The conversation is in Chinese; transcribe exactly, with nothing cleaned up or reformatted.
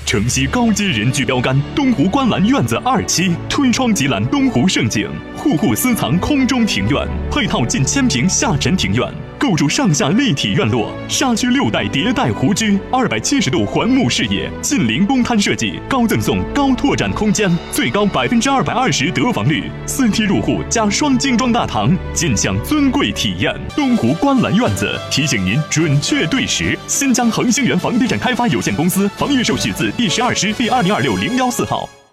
城西高阶人居标杆东湖观澜院子二期，推窗即览东湖胜景，户户私藏空中庭院，配套近千平下沉庭院。构筑上下立体院落，沙区六代迭代湖居，二百七十度环幕视野，近邻公摊设计，高赠送高拓展空间，最高百分之二百二十得房率，四梯入户加双精装大堂，尽享尊贵体验。东湖观澜院子提醒您准确对时。新疆恒星源房地产开发有限公司房预售许字第十二师第二零二六零幺四号。